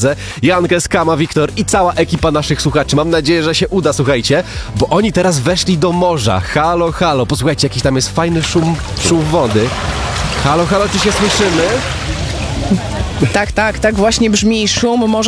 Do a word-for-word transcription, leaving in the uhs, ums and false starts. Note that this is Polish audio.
drodze. Jankę, Skama, Wiktor i cała ekipa naszych słuchaczy. Mam nadzieję, że się uda, słuchajcie, bo oni teraz weszli do morza. Halo, halo, posłuchajcie, jakiś tam jest fajny szum, szum wody. Halo, halo, czy się słyszymy? Tak, tak, tak właśnie brzmi szum morza.